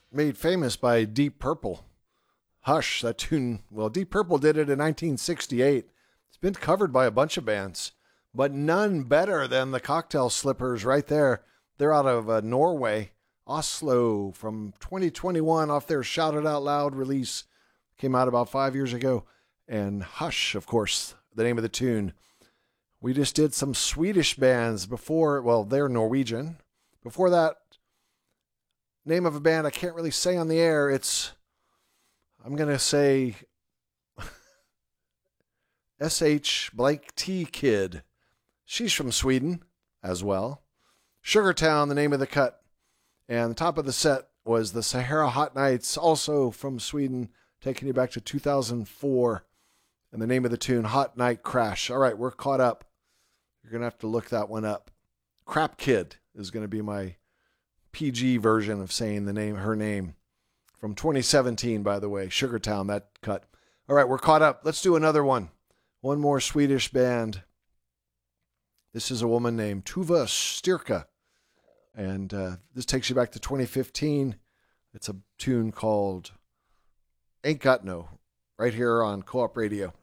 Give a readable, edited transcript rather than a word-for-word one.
made famous by Deep Purple. Hush, that tune. Well, Deep Purple did it in 1968. It's been covered by a bunch of bands, but none better than the Cocktail Slippers right there. They're out of Norway, Oslo, from 2021 off their Shout It Out Loud release. Came out about 5 years ago. And Hush, of course, the name of the tune. We just did some Swedish bands before. Well, they're Norwegian. Before that, name of a band I can't really say on the air. I'm going to say S.H. Blake T. Kid. She's from Sweden as well. Sugartown, the name of the cut. And the top of the set was the Sahara Hot Nights, also from Sweden, taking you back to 2004. And the name of the tune, Hot Night Crash. All right, we're caught up. You're going to have to look that one up. Crap Kid is going to be my PG version of saying her name. From 2017, by the way. Sugartown, that cut. All right, we're caught up. Let's do another one. One more Swedish band. This is a woman named Tuva Styrka. And this takes you back to 2015. It's a tune called Ain't Got No, right here on Co-op Radio.